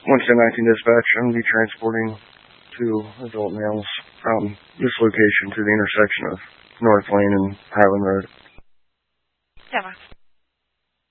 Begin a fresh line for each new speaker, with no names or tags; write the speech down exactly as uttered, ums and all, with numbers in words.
Wednesday nineteen dispatch. I'm going to be transporting two adult males from this location to the intersection of North Lane and Highland Road.
Denver.